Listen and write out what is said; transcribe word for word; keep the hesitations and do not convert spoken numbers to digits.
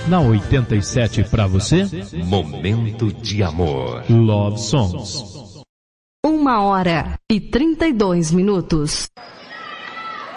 Na oitenta e sete para você, Momento de Amor. Love Songs. Uma hora e trinta e dois minutos.